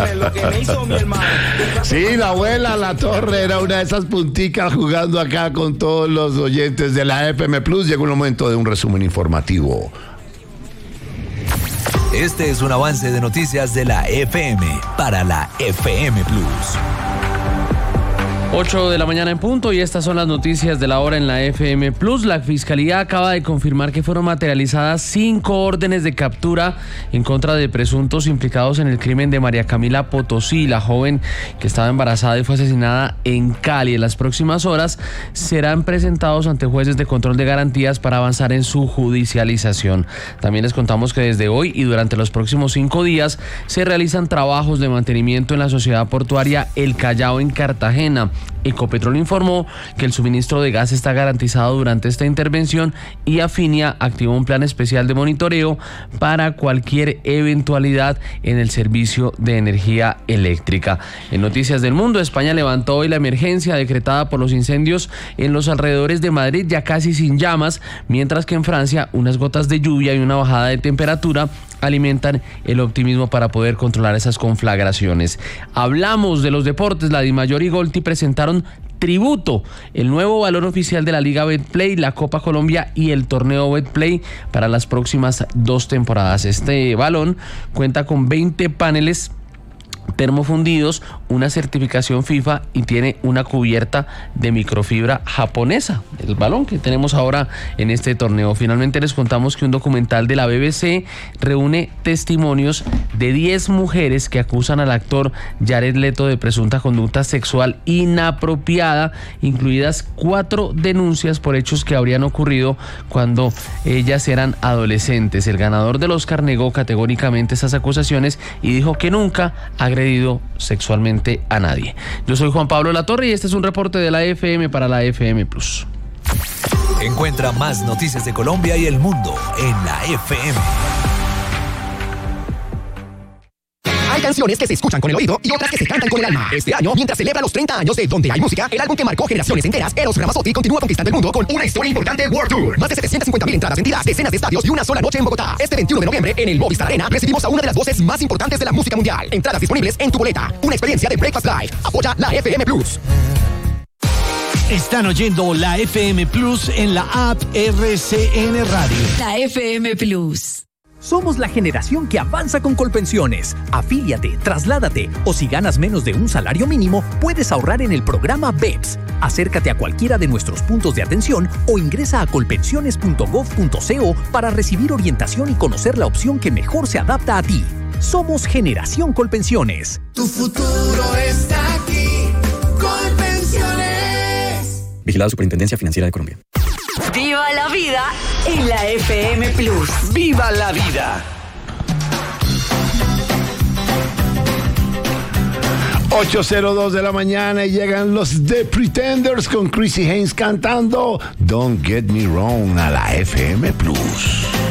lo que me hizo mi hermano. Sí, la abuela La Torre era una de esas punticas jugando acá con todos los oyentes de la FM Plus. Llegó un momento de un resumen informativo. Este es un avance de noticias de la FM para la FM Plus. 8 de la mañana en punto y estas son las noticias de la hora en la FM Plus. La Fiscalía acaba de confirmar que fueron materializadas 5 órdenes de captura en contra de presuntos implicados en el crimen de María Camila Potosí, la joven que estaba embarazada y fue asesinada en Cali. En las próximas horas serán presentados ante jueces de control de garantías para avanzar en su judicialización. También les contamos que desde hoy y durante los próximos 5 días se realizan trabajos de mantenimiento en la sociedad portuaria El Callao en Cartagena. Ecopetrol informó que el suministro de gas está garantizado durante esta intervención y Afinia activó un plan especial de monitoreo para cualquier eventualidad en el servicio de energía eléctrica. En noticias del mundo, España levantó hoy la emergencia decretada por los incendios en los alrededores de Madrid, ya casi sin llamas, mientras que en Francia unas gotas de lluvia y una bajada de temperatura alimentan el optimismo para poder controlar esas conflagraciones. Hablamos de los deportes. La Dimayor y Golti presentaron Tributo, el nuevo valor oficial de la Liga Betplay, la Copa Colombia y el torneo Betplay para las próximas 2 temporadas. Este balón cuenta con 20 paneles termofundidos, una certificación FIFA y tiene una cubierta de microfibra japonesa, el balón que tenemos ahora en este torneo. Finalmente les contamos que un documental de la BBC reúne testimonios de 10 mujeres que acusan al actor Jared Leto de presunta conducta sexual inapropiada, incluidas 4 denuncias por hechos que habrían ocurrido cuando ellas eran adolescentes. El ganador del Oscar negó categóricamente esas acusaciones y dijo que nunca agredido sexualmente a nadie. Yo soy Juan Pablo La Torre y este es un reporte de la FM para la FM Plus. Encuentra más noticias de Colombia y el mundo en la FM. Hay canciones que se escuchan con el oído y otras que se cantan con el alma. Este año, mientras celebra los 30 años de Donde Hay Música, el álbum que marcó generaciones enteras, Eros Ramazzotti continúa conquistando el mundo con una historia importante World Tour. Más de 750.000 entradas vendidas, decenas de estadios y una sola noche en Bogotá. Este 21 de noviembre, en el Movistar Arena, recibimos a una de las voces más importantes de la música mundial. Entradas disponibles en tu boleta. Una experiencia de Breakfast Live. Apoya la FM Plus. Están oyendo la FM Plus en la app RCN Radio. La FM Plus. Somos la generación que avanza con Colpensiones. Afíliate, trasládate o si ganas menos de un salario mínimo, puedes ahorrar en el programa BEPS. Acércate a cualquiera de nuestros puntos de atención o ingresa a colpensiones.gov.co para recibir orientación y conocer la opción que mejor se adapta a ti. Somos Generación Colpensiones. Tu futuro está aquí. Colpensiones. Vigilado Superintendencia Financiera de Colombia. ¡Viva la vida en la FM Plus! ¡Viva la vida! 8:02 de la mañana y llegan los The Pretenders con Chrissy Hines cantando Don't Get Me Wrong a la FM Plus.